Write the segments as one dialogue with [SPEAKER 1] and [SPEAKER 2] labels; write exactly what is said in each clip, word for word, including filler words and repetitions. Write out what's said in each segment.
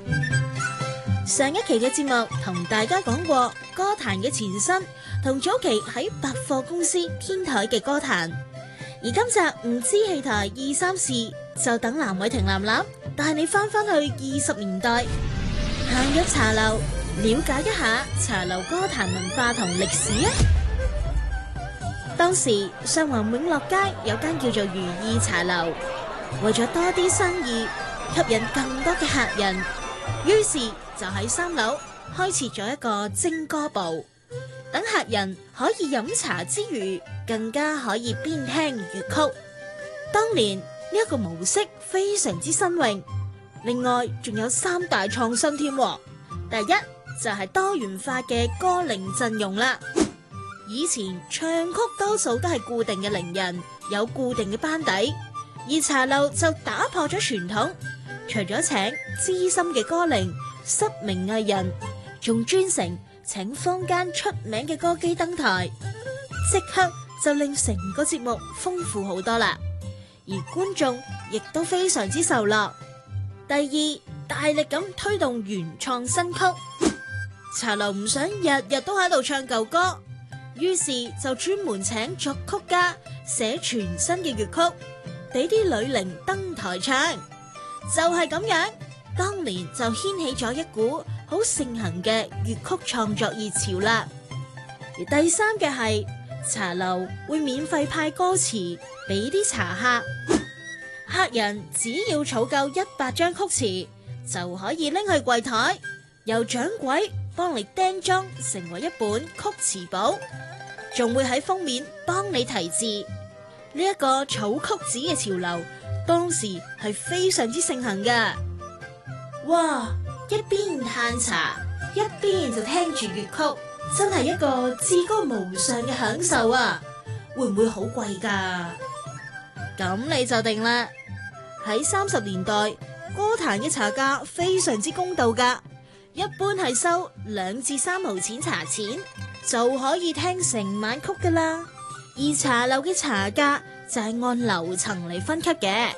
[SPEAKER 1] 上一期嘅節目同大家講過歌壇嘅前身同早期喺百貨公司天台嘅歌壇，而今集唔知戲台二三事就等藍偉霆藍藍帶你翻返去二十年代，行入茶樓了解一下茶樓歌壇文化同歷史啊！當時上環永樂街有間叫做如意茶樓，為咗多啲生意，吸引更多嘅客人，於是就喺三樓開設咗一個精歌部，等客人可以飲茶之餘，更加可以邊聽粵曲。當年呢一個模式非常之新穎，另外仲有三大創新添。第一就係多元化嘅歌伶陣容啦。以前唱曲多數都係固定嘅伶人，有固定嘅班底，而茶樓就打破咗傳統，除咗請資深嘅歌伶、失明藝人，仲專程請坊間出名嘅歌姬登台，即刻就令成個節目豐富好多啦，而觀眾亦都非常之受落。第二，大力咁推動原創新曲，茶樓唔想日日都喺度唱舊歌，於是就專門請作曲家寫全新嘅粵曲，俾啲女伶登台唱。就係咁樣，當年就掀起咗一股好盛行嘅粵曲創作熱潮啦。而第三嘅係茶樓會免費派歌詞俾啲茶客，客人只要儲夠一百張曲詞就可以拎去櫃台，由掌櫃幫你釘裝成為一本曲詞簿，仲會喺封面幫你題字。呢一個儲曲子嘅潮流，當時係非常之盛行噶。哇！一邊嘆茶，一邊就聽住粵曲，真係一個至高無上嘅享受啊！會唔會好貴噶？咁你就定啦。喺三十年代，歌壇嘅茶價非常之公道噶，一般係收兩至三毫錢茶錢，就可以聽成晚曲噶啦。而茶樓嘅茶價就係按樓層嚟分級嘅，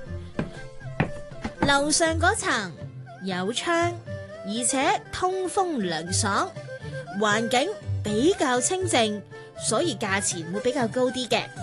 [SPEAKER 1] 樓上嗰層有窗，而且通風涼爽，環境比較清靜，所以價錢會比較高啲嘅。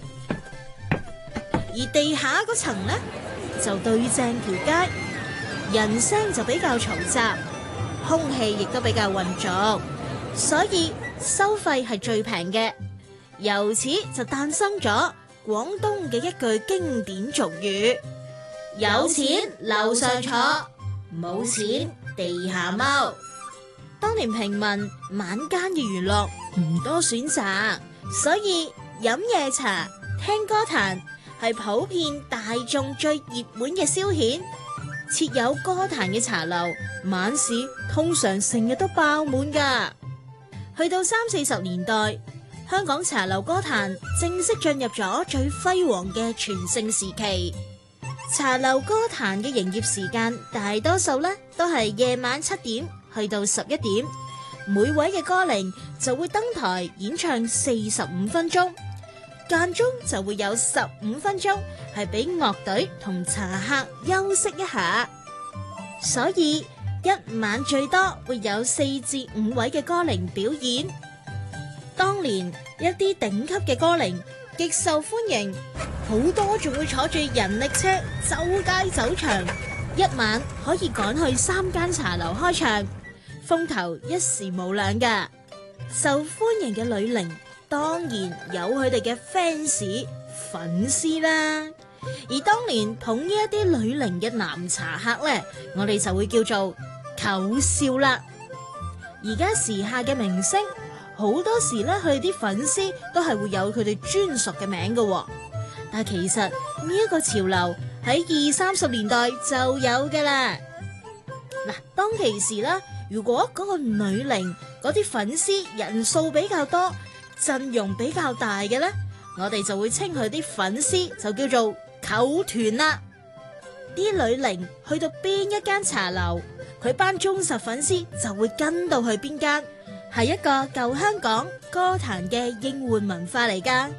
[SPEAKER 1] 而地下嗰層呢，就對正條街，人聲就比較嘈雜，空氣亦都比較混濁，所以收費係最平嘅。由此就誕生咗廣東嘅一句經典俗語：有錢樓上坐，冇錢地下踎。當年平民晚間嘅娛樂唔多選擇，所以飲夜茶、聽歌壇係普遍大眾最熱門嘅消遣。設有歌壇嘅茶樓，晚市通常成日都爆滿㗎。去到三四十年代，香港茶樓歌壇正式進入咗最輝煌嘅全盛時期。茶樓歌壇嘅營業時間大多數咧都係夜晚七點去到十一點，每位嘅歌伶就會登台演唱四十五分鐘，間中就會有十五分鐘係俾樂隊同茶客休息一下，所以一晚最多會有四至五位嘅歌伶表演。當年一啲頂級嘅歌伶極受歡迎，好多仲會坐住人力車周街走場，一晚可以趕去三間茶樓開唱，風頭一時無兩㗎。受歡迎嘅女伶當然有佢哋嘅 fans 粉絲啦，而當年捧呢一啲女伶嘅男茶客呢，我哋就會叫做舅少啦。而家時下嘅明星，好多時咧，佢哋啲粉絲都係會有佢哋專屬嘅名嘅，但係其實呢一個潮流喺二三十年代就有嘅啦。嗱，當其時啦，如果嗰個女伶嗰啲粉絲人數比較多，陣容比較大嘅咧，我哋就會稱佢啲粉絲就叫做舅團啦。啲女伶去到邊一間茶樓，佢班忠實粉絲就會跟到去邊間。係一個舊香港歌壇嘅應援文化嚟㗎。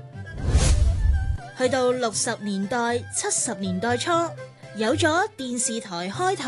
[SPEAKER 1] 去到六十年代、七十年代初，有咗電視台開台。